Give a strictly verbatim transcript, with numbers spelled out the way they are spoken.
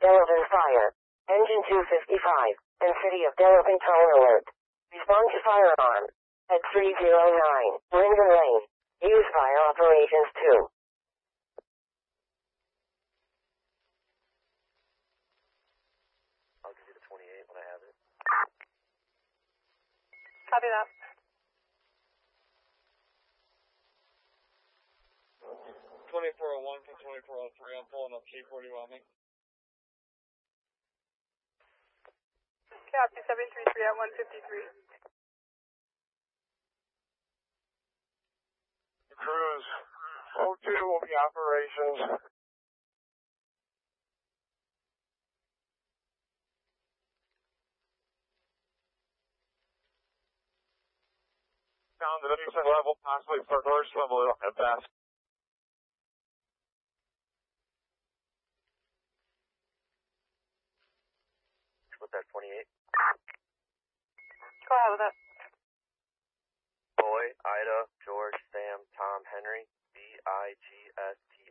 Delavan Fire. Engine two fifty-five. And City of Delavan Tone Alert. Respond to firearm. At three oh nine, Linden Lane. Use Fire Operations two. I'll give you the twenty-eight when I have it. Copy that. twenty-four oh one from twenty-four oh three, I'm pulling up K forty Wyoming. Copy, seven three three at one fifty-three. Cruise, O two will be operations. Down to the decent level, possibly for first level at best. With that twenty-eight. Go ahead with that. Boy, Ida, George, Sam, Tom, Henry, B I G S T